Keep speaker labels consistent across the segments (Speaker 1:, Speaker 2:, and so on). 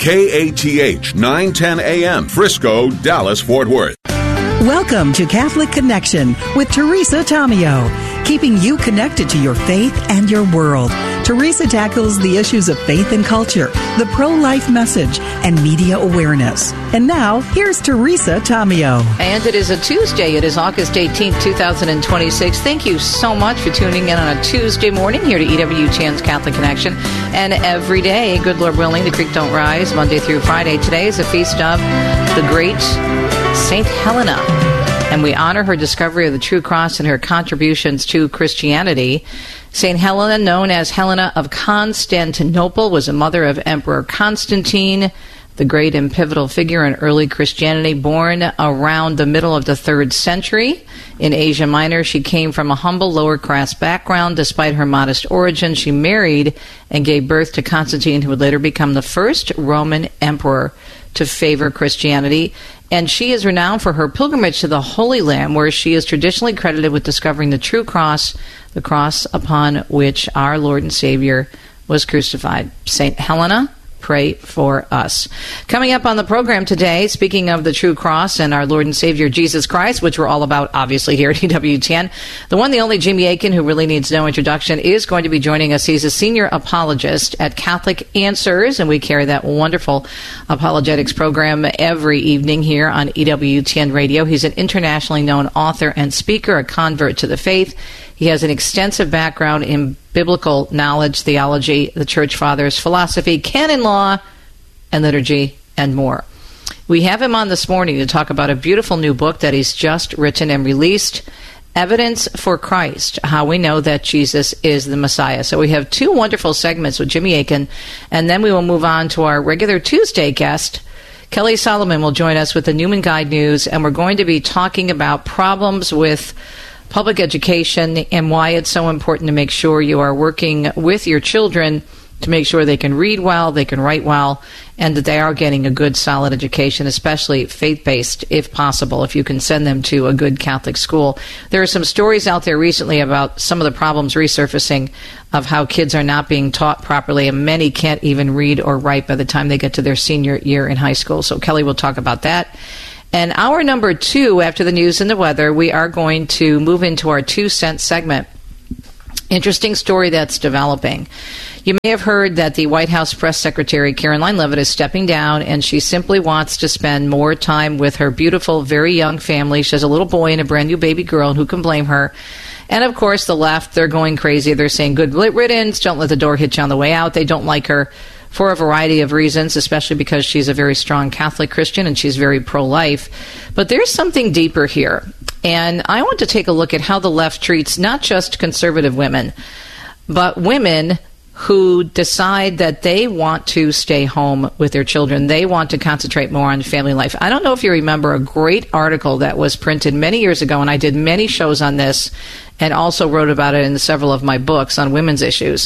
Speaker 1: KATH 910 AM, Frisco, Dallas, Fort Worth.
Speaker 2: Welcome to Catholic Connection with Teresa Tomeo, keeping you connected to your faith and your world. Teresa tackles the issues of faith and culture, the pro-life message, and media awareness. And now, here's Teresa Tomeo.
Speaker 3: And it is a Tuesday. It is August 18th, 2026. Thank you so much for tuning in on a Tuesday morning here to EWTN's Catholic Connection. And every day, good Lord willing, the creek don't rise, Monday through Friday. Today is a feast of the great Saint Helena, and we honor her discovery of the true cross and her contributions to Christianity. Saint Helena, known as Helena of Constantinople, was a mother of Emperor Constantine, the great and pivotal figure in early Christianity, born around the middle of the 3rd century in Asia Minor. She came from a humble lower-class background. Despite her modest origin, she married and gave birth to Constantine, who would later become the first Roman emperor to favor Christianity. And she is renowned for her pilgrimage to the Holy Land, where she is traditionally credited with discovering the true cross, the cross upon which our Lord and Savior was crucified. Saint Helena, pray for us. Coming up on the program today, speaking of the true cross and our Lord and Savior Jesus Christ, which we're all about, obviously, here at EWTN, the one, the only Jimmy Akin, who really needs no introduction, is going to be joining us. He's a senior apologist at Catholic Answers, and we carry that wonderful apologetics program every evening here on EWTN Radio. He's an internationally known author and speaker, a convert to the faith. He has an extensive background in biblical knowledge, theology, the Church Fathers, philosophy, canon law, and liturgy, and more. We have him on this morning to talk about a beautiful new book that he's just written and released, Evidence for Christ, How We Know That Jesus is the Messiah. So we have two wonderful segments with Jimmy Akin, and then we will move on to our regular Tuesday guest. Kelly Solomon will join us with the Newman Guide News, and we're going to be talking about problems with public education and why it's so important to make sure you are working with your children to make sure they can read well, they can write well, and that they are getting a good, solid education, especially faith-based, if possible, if you can send them to a good Catholic school. There are some stories out there recently about some of the problems resurfacing of how kids are not being taught properly, and many can't even read or write by the time they get to their senior year in high school. So Kelly will talk about that. And hour number 2, after the news and the weather, we are going to move into our 2-cent segment. Interesting story that's developing. You may have heard that the White House Press Secretary, Caroline Leavitt, is stepping down, and she simply wants to spend more time with her beautiful, very young family. She has a little boy and a brand new baby girl, and who can blame her? And, of course, the left, they're going crazy. They're saying, good riddance, don't let the door hit you on the way out. They don't like her for a variety of reasons, especially because she's a very strong Catholic Christian and she's very pro-life. But there's something deeper here. And I want to take a look at how the left treats not just conservative women, but women who decide that they want to stay home with their children. They want to concentrate more on family life. I don't know if you remember a great article that was printed many years ago, and I did many shows on this and also wrote about it in several of my books on women's issues.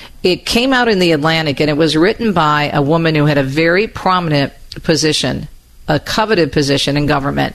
Speaker 3: It came out in the Atlantic, and it was written by a woman who had a very prominent position, a coveted position in government.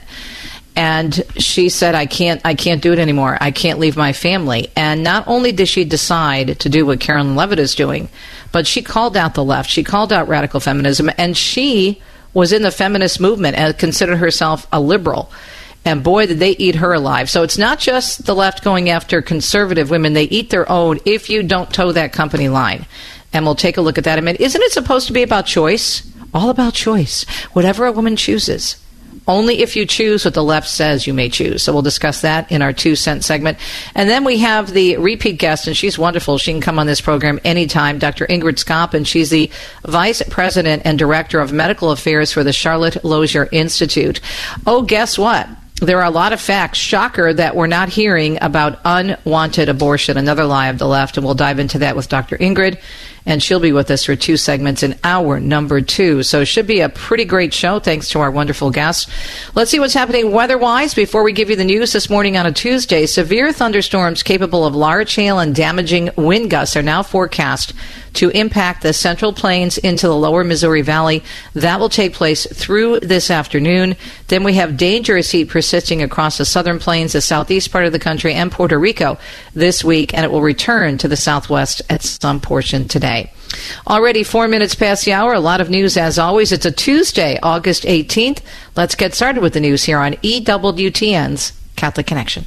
Speaker 3: And she said, I can't do it anymore. I can't leave my family. And not only did she decide to do what Caroline Leavitt is doing, but she called out the left. She called out radical feminism, and she was in the feminist movement and considered herself a liberal. And boy, did they eat her alive. So it's not just the left going after conservative women. They eat their own if you don't toe that company line. And we'll take a look at that in a minute. Isn't it supposed to be about choice? All about choice. Whatever a woman chooses. Only if you choose what the left says you may choose. So we'll discuss that in our 2-cent segment. And then we have the repeat guest, and she's wonderful. She can come on this program anytime, Dr. Ingrid Skopp, and she's the Vice President and Director of Medical Affairs for the Charlotte Lozier Institute. Oh, guess what? There are a lot of facts, shocker, that we're not hearing about unwanted abortion, another lie of the left, and we'll dive into that with Dr. Ingrid, and she'll be with us for 2 segments in hour number 2. So it should be a pretty great show, thanks to our wonderful guests. Let's see what's happening weather-wise before we give you the news this morning on a Tuesday. Severe thunderstorms capable of large hail and damaging wind gusts are now forecast to impact the Central Plains into the lower Missouri Valley. That will take place through this afternoon. Then we have dangerous heat persisting across the southern plains, the southeast part of the country, and Puerto Rico this week, and it will return to the southwest at some portion today. today. Already 4 minutes past the hour. A lot of news as always. It's a Tuesday, August 18th. Let's get started with the news here on EWTN's Catholic Connection.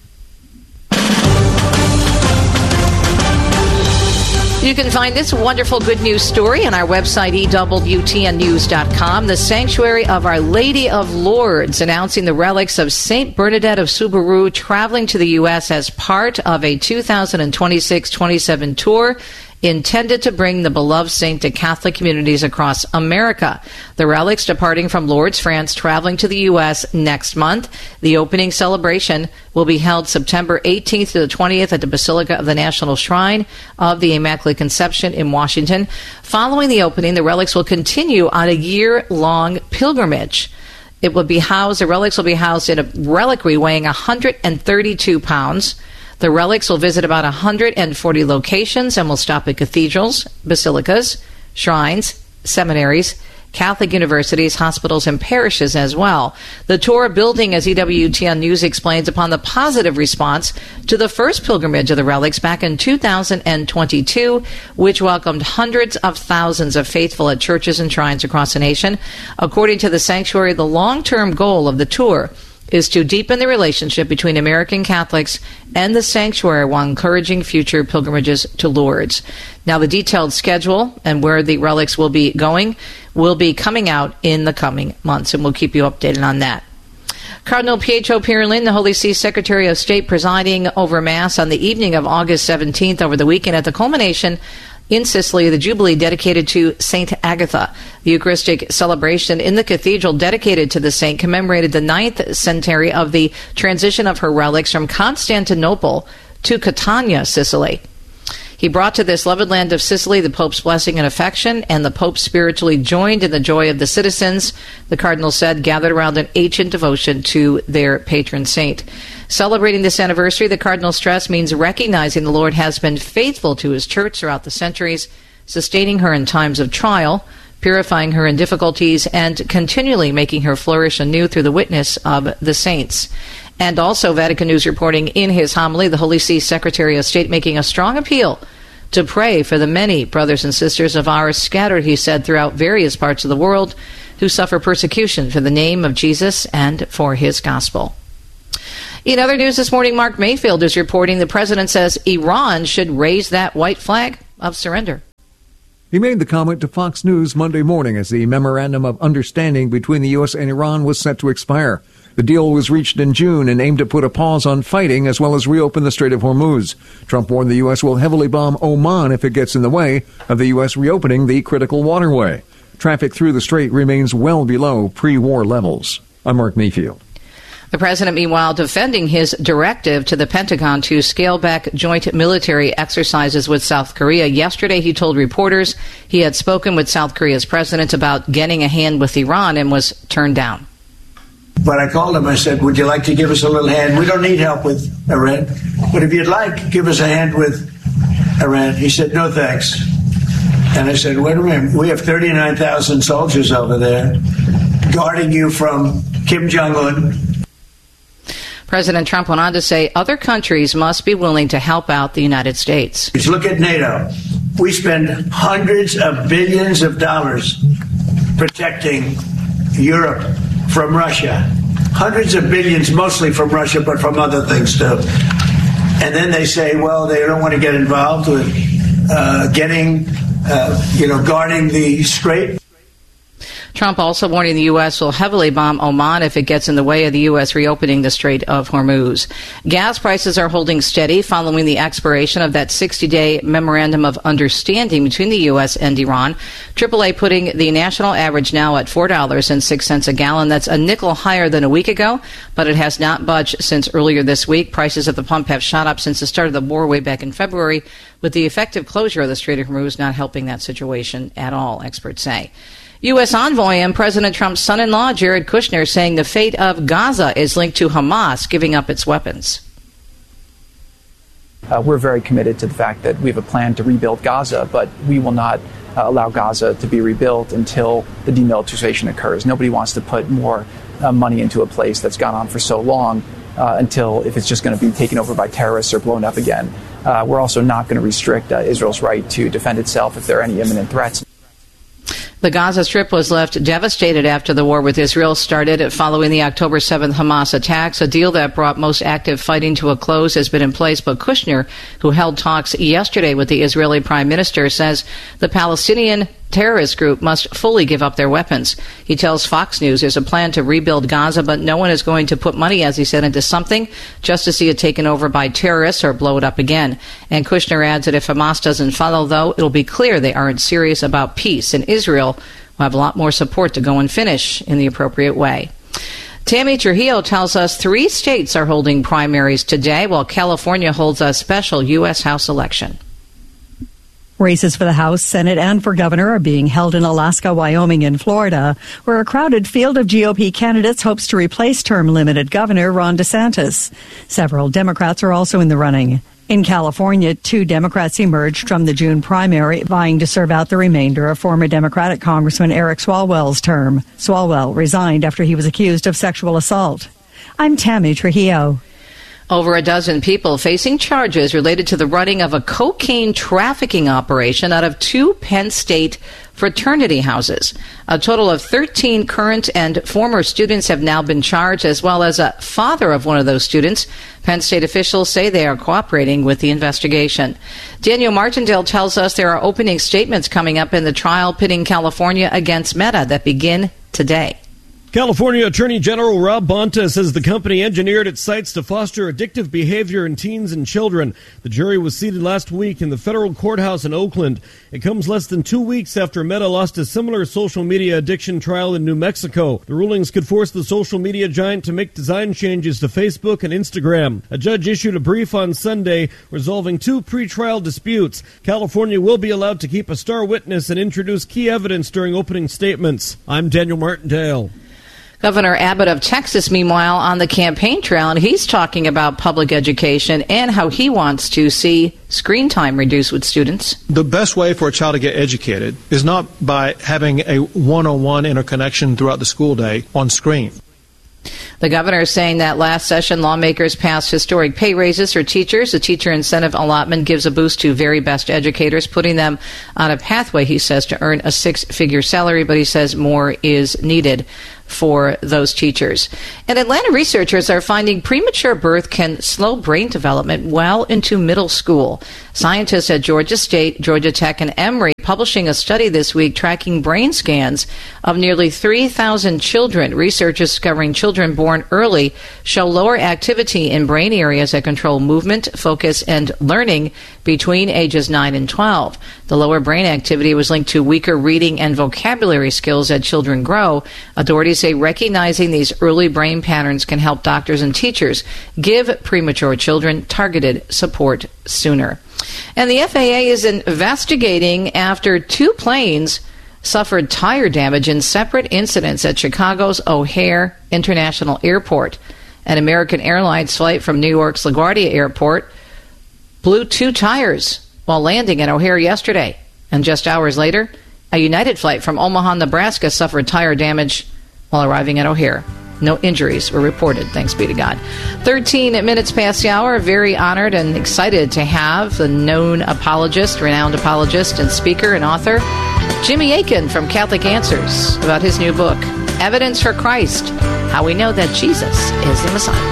Speaker 3: You can find this wonderful good news story on our website, EWTNnews.com. The Sanctuary of Our Lady of Lourdes announcing the relics of St. Bernadette of Subaru traveling to the U.S. as part of a 2026-27 tour intended to bring the beloved saint to Catholic communities across America. The relics departing from Lourdes, France, traveling to the U.S. next month. The opening celebration will be held September 18th to the 20th at the Basilica of the National Shrine of the Immaculate Conception in Washington. Following the opening, the relics will continue on a year-long pilgrimage. The relics will be housed in a reliquary weighing 132 pounds. The relics will visit about 140 locations and will stop at cathedrals, basilicas, shrines, seminaries, Catholic universities, hospitals, and parishes as well. The tour building, as EWTN News explains, upon the positive response to the first pilgrimage of the relics back in 2022, which welcomed hundreds of thousands of faithful at churches and shrines across the nation. According to the sanctuary, the long-term goal of the tour is to deepen the relationship between American Catholics and the sanctuary while encouraging future pilgrimages to Lourdes. Now, the detailed schedule and where the relics will be going will be coming out in the coming months, and we'll keep you updated on that. Cardinal Pietro Parolin, the Holy See Secretary of State, presiding over Mass on the evening of August 17th over the weekend at the culmination in Sicily, the Jubilee dedicated to St. Agatha. The Eucharistic celebration in the cathedral dedicated to the saint commemorated the 9th centenary of the transition of her relics from Constantinople to Catania, Sicily. He brought to this loved land of Sicily the Pope's blessing and affection, and the Pope spiritually joined in the joy of the citizens, the Cardinal said, gathered around an ancient devotion to their patron saint. Celebrating this anniversary, the Cardinal stressed, means recognizing the Lord has been faithful to his church throughout the centuries, sustaining her in times of trial, purifying her in difficulties, and continually making her flourish anew through the witness of the saints. And also, Vatican News reporting in his homily, the Holy See Secretary of State making a strong appeal to pray for the many brothers and sisters of ours scattered, he said, throughout various parts of the world who suffer persecution for the name of Jesus and for his gospel. In other news this morning, Mark Mayfield is reporting the president says Iran should raise that white flag of surrender.
Speaker 4: He made the comment to Fox News Monday morning as the memorandum of understanding between the U.S. and Iran was set to expire. The deal was reached in June and aimed to put a pause on fighting as well as reopen the Strait of Hormuz. Trump warned the U.S. will heavily bomb Oman if it gets in the way of the U.S. reopening the critical waterway. Traffic through the strait remains well below pre-war levels. I'm Mark Mayfield.
Speaker 3: The president, meanwhile, defending his directive to the Pentagon to scale back joint military exercises with South Korea. Yesterday, he told reporters he had spoken with South Korea's president about getting a hand with Iran and was turned down.
Speaker 5: But I called him, I said, would you like to give us a little hand? We don't need help with Iran, but if you'd like, give us a hand with Iran. He said, no thanks. And I said, wait a minute, we have 39,000 soldiers over there guarding you from Kim Jong-un.
Speaker 3: President Trump went on to say other countries must be willing to help out the United States.
Speaker 5: Look at NATO. We spend hundreds of billions of dollars protecting Europe from Russia. Hundreds of billions, mostly from Russia, but from other things too. And then they say, well, they don't want to get involved with guarding the strait.
Speaker 3: Trump also warning the U.S. will heavily bomb Oman if it gets in the way of the U.S. reopening the Strait of Hormuz. Gas prices are holding steady following the expiration of that 60-day memorandum of understanding between the U.S. and Iran. AAA putting the national average now at $4.06 a gallon. That's a nickel higher than a week ago, but it has not budged since earlier this week. Prices at the pump have shot up since the start of the war way back in February, with the effective closure of the Strait of Hormuz not helping that situation at all, experts say. U.S. envoy and President Trump's son-in-law, Jared Kushner, saying the fate of Gaza is linked to Hamas giving up its weapons.
Speaker 6: We're very committed to the fact that we have a plan to rebuild Gaza, but we will not allow Gaza to be rebuilt until the demilitarization occurs. Nobody wants to put more money into a place that's gone on for so long until if it's just going to be taken over by terrorists or blown up again. we're also not going to restrict Israel's right to defend itself if there are any imminent threats.
Speaker 3: The Gaza Strip was left devastated after the war with Israel started following the October 7th Hamas attacks. A deal that brought most active fighting to a close has been in place, but Kushner, who held talks yesterday with the Israeli prime minister, says the Palestinian terrorist group must fully give up their weapons. He tells Fox News there's a plan to rebuild Gaza, but no one is going to put money, as he said, into something just to see it taken over by terrorists or blow it up again. And Kushner adds that if Hamas doesn't follow, though, it'll be clear they aren't serious about peace, and Israel will have a lot more support to go and finish in the appropriate way. Tammy Trujillo tells us 3 states are holding primaries today, while California holds a special U.S. House election.
Speaker 7: Races for the House, Senate, and for governor are being held in Alaska, Wyoming, and Florida, where a crowded field of GOP candidates hopes to replace term-limited Governor Ron DeSantis. Several Democrats are also in the running. In California, 2 Democrats emerged from the June primary, vying to serve out the remainder of former Democratic Congressman Eric Swalwell's term. Swalwell resigned after he was accused of sexual assault. I'm Tammy Trujillo.
Speaker 3: Over a dozen people facing charges related to the running of a cocaine trafficking operation out of 2 Penn State fraternity houses. A total of 13 current and former students have now been charged, as well as a father of one of those students. Penn State officials say they are cooperating with the investigation. Daniel Martindale tells us there are opening statements coming up in the trial pitting California against Meta that begin today.
Speaker 8: California Attorney General Rob Bonta says the company engineered its sites to foster addictive behavior in teens and children. The jury was seated last week in the federal courthouse in Oakland. It comes less than 2 weeks after Meta lost a similar social media addiction trial in New Mexico. The rulings could force the social media giant to make design changes to Facebook and Instagram. A judge issued a brief on Sunday resolving 2 pretrial disputes. California will be allowed to keep a star witness and introduce key evidence during opening statements. I'm Daniel Martindale.
Speaker 3: Governor Abbott of Texas, meanwhile, on the campaign trail, and he's talking about public education and how he wants to see screen time reduced with students.
Speaker 9: The best way for a child to get educated is not by having a one-on-one interconnection throughout the school day on screen.
Speaker 3: The governor is saying that last session, lawmakers passed historic pay raises for teachers. The teacher incentive allotment gives a boost to very best educators, putting them on a pathway, he says, to earn a 6-figure salary, but he says more is needed for those teachers. And Atlanta researchers are finding premature birth can slow brain development well into middle school. Scientists at Georgia State, Georgia Tech, and Emory publishing a study this week tracking brain scans of nearly 3,000 children. Researchers discovering children born early show lower activity in brain areas that control movement, focus, and learning between ages 9 and 12. The lower brain activity was linked to weaker reading and vocabulary skills as children grow. Authorities say recognizing these early brain patterns can help doctors and teachers give premature children targeted support sooner. And the FAA is investigating after 2 planes suffered tire damage in separate incidents at Chicago's O'Hare International Airport. An American Airlines flight from New York's LaGuardia Airport blew 2 tires while landing at O'Hare yesterday. And just hours later, a United flight from Omaha, Nebraska suffered tire damage while arriving at O'Hare. No injuries were reported, thanks be to God. 13 minutes past the hour. Very honored and excited to have the known apologist, renowned apologist and speaker and author, Jimmy Akin from Catholic Answers, about his new book, Evidence for Christ, How We Know That Jesus is the Messiah.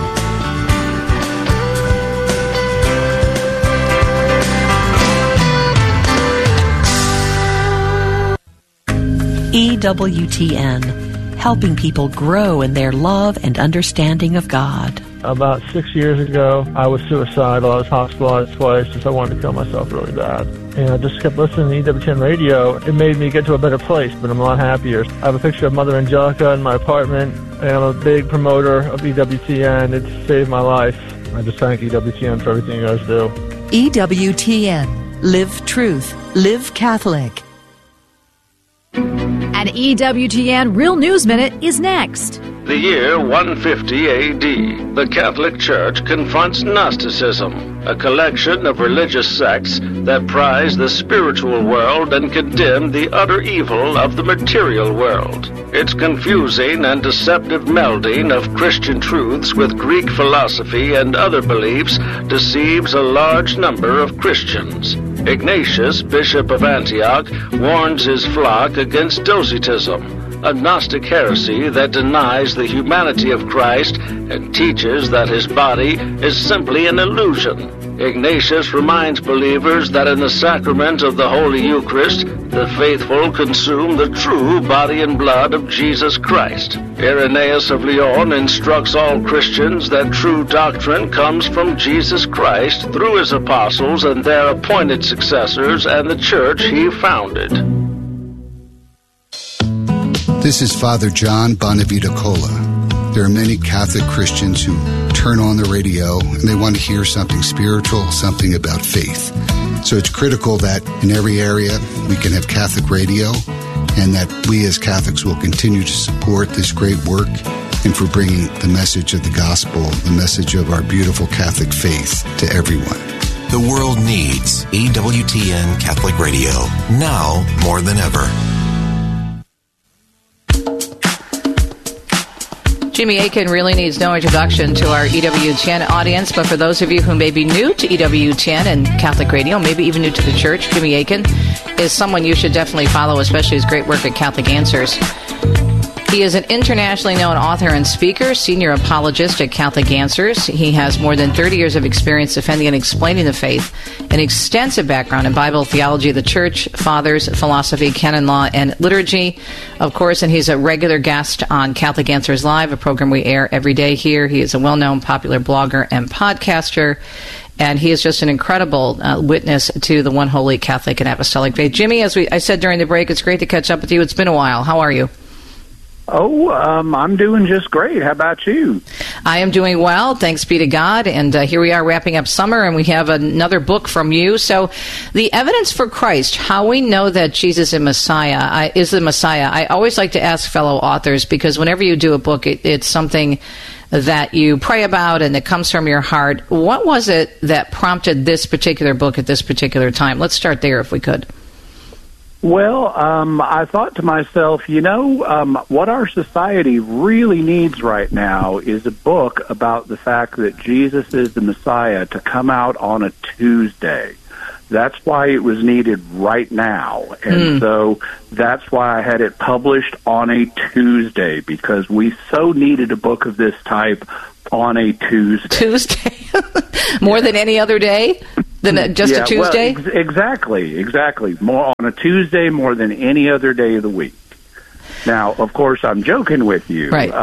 Speaker 10: EWTN, helping people grow in their love and understanding of God.
Speaker 11: About 6 years ago, I was suicidal. I was hospitalized twice because I wanted to kill myself really bad. And I just kept listening to EWTN radio. It made me get to a better place, but I'm a lot happier. I have a picture of Mother Angelica in my apartment, and I'm a big promoter of EWTN. It's saved my life. I just thank EWTN for everything you guys do.
Speaker 10: EWTN. Live truth. Live Catholic.
Speaker 12: An EWTN Real News Minute is next. The year 150 AD, the Catholic Church confronts Gnosticism, a collection of religious sects that prize the spiritual world and condemn the utter evil of the material world. Its confusing and deceptive melding of Christian truths with Greek philosophy and other beliefs deceives a large number of Christians. Ignatius, Bishop of Antioch, warns his flock against Docetism, a Gnostic heresy that denies the humanity of Christ and teaches that his body is simply an illusion. Ignatius reminds believers that in the sacrament of the Holy Eucharist, the faithful consume the true body and blood of Jesus Christ. Irenaeus of Lyon instructs all Christians that true doctrine comes from Jesus Christ through his apostles and their appointed successors and the church he founded.
Speaker 13: This is Father John Bonavita Cola. There are many Catholic Christians who turn on the radio and they want to hear something spiritual, something about faith. So it's critical that in every area we can have Catholic radio and that we as Catholics will continue to support this great work and for bringing the message of the gospel, the message of our beautiful Catholic faith to everyone.
Speaker 14: The world needs EWTN Catholic Radio now more than ever.
Speaker 3: Jimmy Akin really needs no introduction to our EWTN audience, but for those of you who may be new to EWTN and Catholic Radio, maybe even new to the church, Jimmy Akin is someone you should definitely follow, especially his great work at Catholic Answers. He is an internationally known author and speaker, senior apologist at Catholic Answers. He has more than 30 years of experience defending and explaining the faith, an extensive background in Bible theology of the Church, Fathers, philosophy, canon law, and liturgy, of course, and he's a regular guest on Catholic Answers Live, a program we air every day here. He is a well-known popular blogger and podcaster, and he is just an incredible witness to the one holy Catholic and apostolic faith. Jimmy, as I said during the break, it's great to catch up with you. It's been a while. How are you?
Speaker 15: I'm doing just great. How about you?
Speaker 3: I am doing well, thanks be to God. And here we are wrapping up summer, and we have another book from you. So, The Evidence for Christ, How We Know That Jesus is the Messiah. I always like to ask fellow authors, because whenever you do a book, it's something that you pray about and that comes from your heart. What was it that prompted this particular book at this particular time? Let's start there if we could.
Speaker 15: Well, I thought to myself, what our society really needs right now is a book about the fact that Jesus is the Messiah to come out on a Tuesday. That's why it was needed right now. And so that's why I had it published on a Tuesday, because we so needed a book of this type on a Tuesday. Tuesday?
Speaker 3: More than any other day? Than just a Tuesday?
Speaker 15: Well, exactly. More on a Tuesday more than any other day of the week. Now, of course, I'm joking with you.
Speaker 3: Right.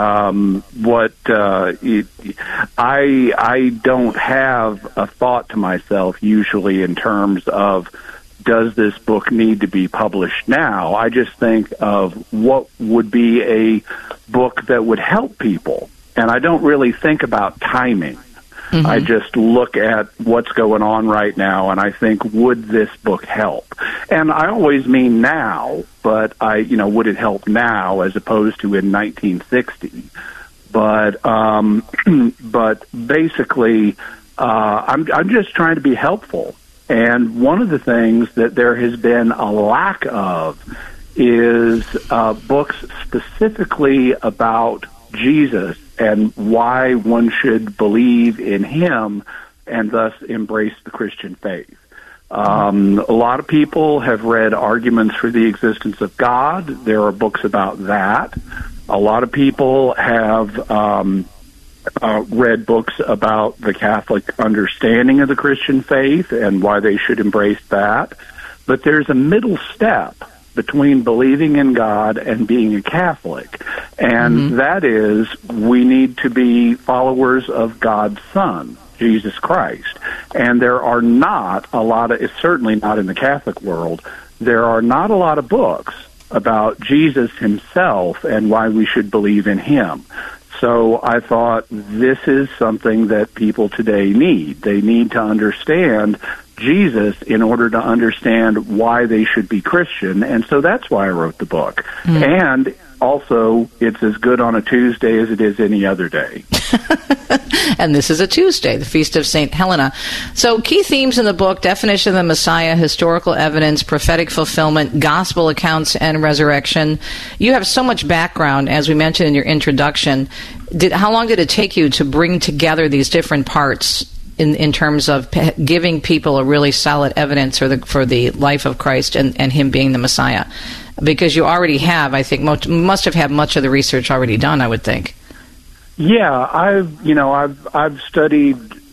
Speaker 15: I don't have a thought to myself usually in terms of, does this book need to be published now? I just think of what would be a book that would help people. And I don't really think about timing. Mm-hmm. I just look at what's going on right now, and I think, would this book help? And I always mean now, but would it help now as opposed to in 1960? But basically, I'm just trying to be helpful. And one of the things that there has been a lack of is books specifically about Jesus and why one should believe in him and thus embrace the Christian faith. A lot of people have read Arguments for the Existence of God. There are books about that. A lot of people have read books about the Catholic understanding of the Christian faith and why they should embrace that. But there's a middle step between believing in God and being a Catholic, and that is, we need to be followers of God's Son, Jesus Christ. And there are not a lot of, certainly not in the Catholic world, there are not a lot of books about Jesus himself and why we should believe in him. So I thought this is something that people today need. They need to understand Jesus in order to understand why they should be Christian. And so that's why I wrote the book. And also, it's as good on a Tuesday as it is any other day.
Speaker 3: And this is a Tuesday, the Feast of St. Helena. So key themes in the book: definition of the Messiah, historical evidence, prophetic fulfillment, gospel accounts, and resurrection. You have so much background, as we mentioned in your introduction. How long did it take you to bring together these different parts in terms of giving people a really solid evidence for the life of Christ and him being the Messiah? Because you already have, I think, must have had much of the research already done, I would think.
Speaker 15: Yeah, I've studied,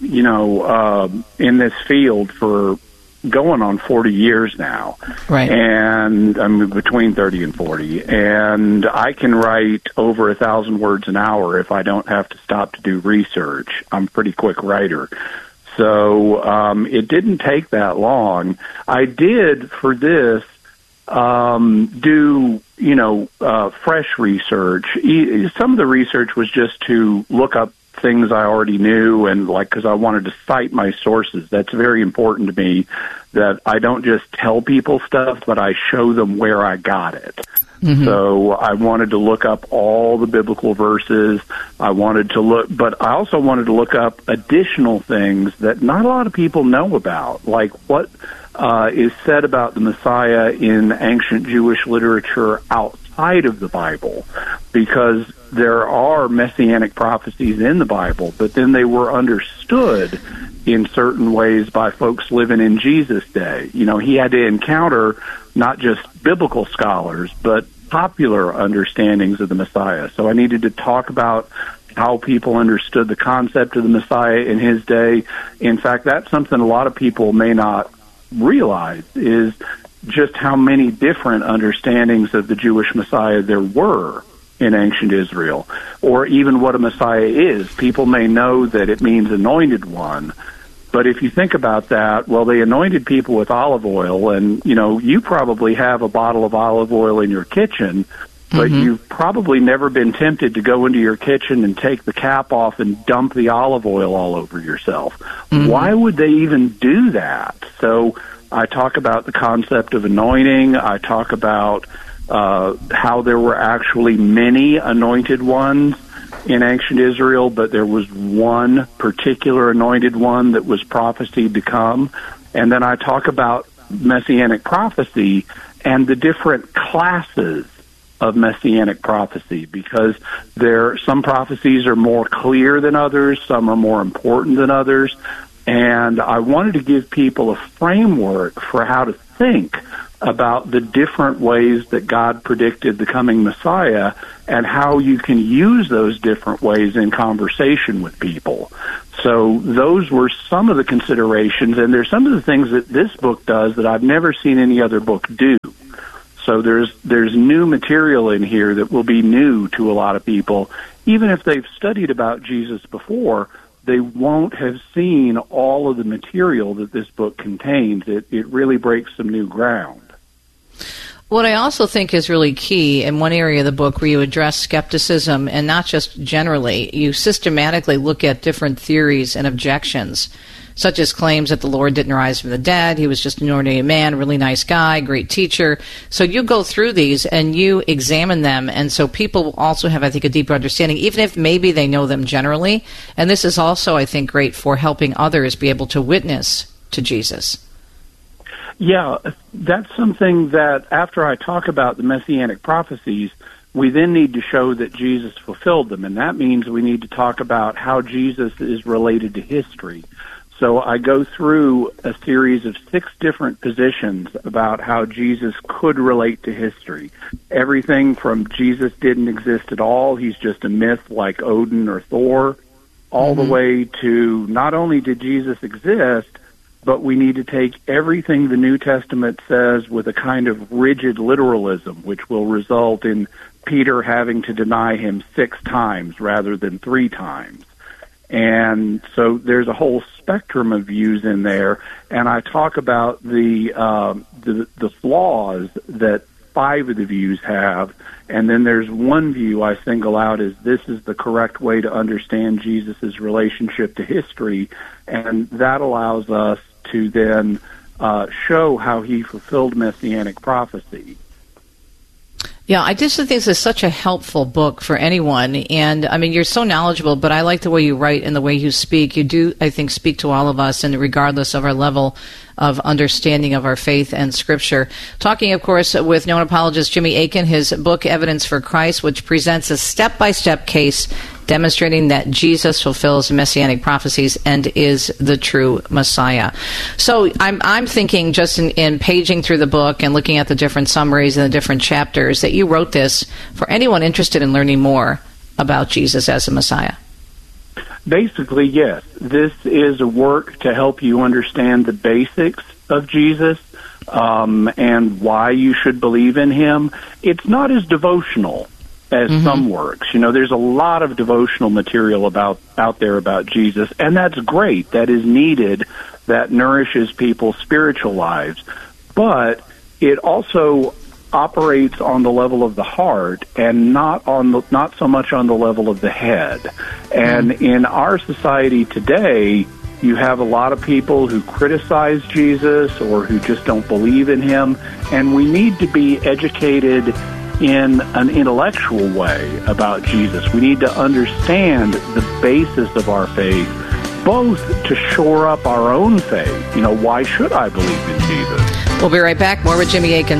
Speaker 15: in this field for going on 40 years now.
Speaker 3: Right.
Speaker 15: And I'm between 30 and 40. And I can write over 1,000 words an hour if I don't have to stop to do research. I'm a pretty quick writer. So it didn't take that long. I did, for this, do fresh research. Some of the research was just to look up things I already knew, and because I wanted to cite my sources. That's very important to me, that I don't just tell people stuff, but I show them where I got it. So I wanted to look up all the biblical verses. But I also wanted to look up additional things that not a lot of people know about, like what is said about the Messiah in ancient Jewish literature outside of the Bible, because there are messianic prophecies in the Bible, but then they were understood in certain ways by folks living in Jesus' day. He had to encounter not just biblical scholars, but popular understandings of the Messiah. So I needed to talk about how people understood the concept of the Messiah in his day. In fact, that's something a lot of people may not realize, is just how many different understandings of the Jewish Messiah there were in ancient Israel, or even what a Messiah is. People may know that it means anointed one, but if you think about that, well, they anointed people with olive oil, and, you probably have a bottle of olive oil in your kitchen, but you've probably never been tempted to go into your kitchen and take the cap off and dump the olive oil all over yourself. Why would they even do that? So I talk about the concept of anointing. I talk about how there were actually many anointed ones in ancient Israel, but there was one particular anointed one that was prophesied to come. And then I talk about messianic prophecy and the different classes of messianic prophecy, because some prophecies are more clear than others, some are more important than others, and I wanted to give people a framework for how to think about the different ways that God predicted the coming Messiah and how you can use those different ways in conversation with people. So those were some of the considerations, and there's some of the things that this book does that I've never seen any other book do. So there's new material in here that will be new to a lot of people. Even if they've studied about Jesus before, they won't have seen all of the material that this book contains. It really breaks some new ground.
Speaker 3: What I also think is really key in one area of the book where you address skepticism, and not just generally, you systematically look at different theories and objections, such as claims that the Lord didn't rise from the dead, he was just an ordinary man, really nice guy, great teacher. So you go through these and you examine them, and so people will also have, I think, a deeper understanding, even if maybe they know them generally. And this is also, I think, great for helping others be able to witness to Jesus.
Speaker 15: Yeah, that's something that after I talk about the messianic prophecies, we then need to show that Jesus fulfilled them, and that means we need to talk about how Jesus is related to history. So I go through a series of 6 different positions about how Jesus could relate to history. Everything from Jesus didn't exist at all, he's just a myth like Odin or Thor, all the way to not only did Jesus exist, but we need to take everything the New Testament says with a kind of rigid literalism, which will result in Peter having to deny him 6 times rather than 3 times. And so there's a whole spectrum of views in there, and I talk about the flaws that 5 of the views have, and then there's one view I single out as this is the correct way to understand Jesus' relationship to history, and that allows us to then show how he fulfilled Messianic prophecy.
Speaker 3: Yeah, I just think this is such a helpful book for anyone. And, I mean, you're so knowledgeable, but I like the way you write and the way you speak. You do, I think, speak to all of us, and regardless of our level of understanding of our faith and Scripture. Talking, of course, with known apologist Jimmy Akin, his book, Evidence for Christ, which presents a step-by-step case demonstrating that Jesus fulfills messianic prophecies and is the true Messiah. So I'm thinking, just in paging through the book and looking at the different summaries and the different chapters, that you wrote this for anyone interested in learning more about Jesus as a Messiah.
Speaker 15: Basically, yes. This is a work to help you understand the basics of Jesus and why you should believe in him. It's not as devotional as some works. You know, there's a lot of devotional material out there about Jesus, and that's great. That is needed. That nourishes people's spiritual lives. But it also operates on the level of the heart and not so much on the level of the head. And in our society today, you have a lot of people who criticize Jesus or who just don't believe in him, and we need to be educated in an intellectual way about Jesus. We need to understand the basis of our faith, both to shore up our own faith. You know, why should I believe in Jesus?
Speaker 3: We'll be right back. More with Jimmy Akin.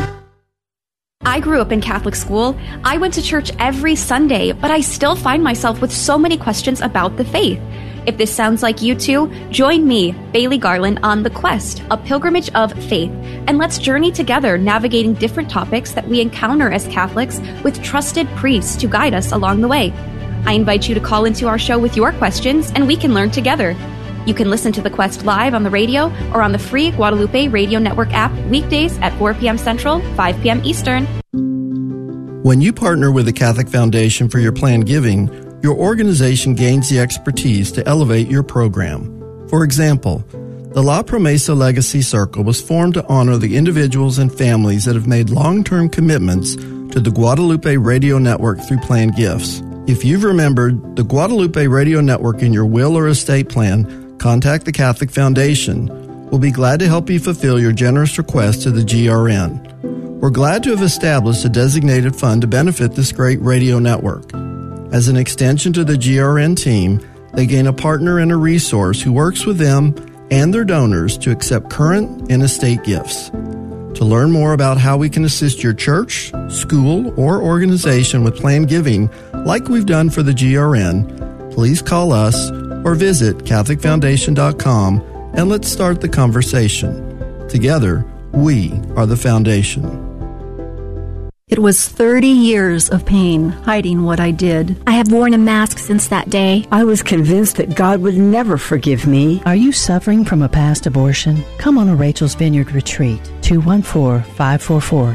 Speaker 16: I grew up in Catholic school. I went to church every Sunday, but I still find myself with so many questions about the faith. If this sounds like you too, join me, Bailey Garland, on The Quest, a pilgrimage of faith, and let's journey together navigating different topics that we encounter as Catholics with trusted priests to guide us along the way. I invite you to call into our show with your questions, and we can learn together. You can listen to The Quest live on the radio or on the free Guadalupe Radio Network app weekdays at 4 p.m. Central, 5 p.m. Eastern.
Speaker 17: When you partner with the Catholic Foundation for your planned giving, your organization gains the expertise to elevate your program. For example, the La Promesa Legacy Circle was formed to honor the individuals and families that have made long-term commitments to the Guadalupe Radio Network through planned gifts. If you've remembered the Guadalupe Radio Network in your will or estate plan, contact the Catholic Foundation. We'll be glad to help you fulfill your generous request to the GRN. We're glad to have established a designated fund to benefit this great radio network. As an extension to the GRN team, they gain a partner and a resource who works with them and their donors to accept current and estate gifts. To learn more about how we can assist your church, school, or organization with planned giving, like we've done for the GRN, please call us or visit CatholicFoundation.com and let's start the conversation. Together, we are the foundation.
Speaker 18: It was 30 years of pain hiding what I did.
Speaker 19: I have worn a mask since that day.
Speaker 20: I was convinced that God would never forgive me.
Speaker 21: Are you suffering from a past abortion? Come on a Rachel's Vineyard retreat. 214-544